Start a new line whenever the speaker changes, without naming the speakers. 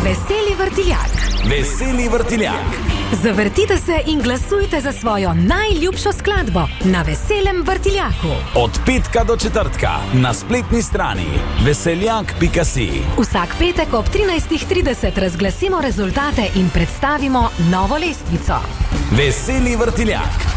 Veseli vrtiljak.
Veseli vrtiljak.
Zavrtite se in glasujte za svojo najljubšo skladbo na Veselem vrtiljaku.
Od petka do četrtka na spletni strani veseljak.si.
Vsak petek ob 13:30 razglasimo rezultate in predstavimo novo lestvico.
Veseli vrtiljak.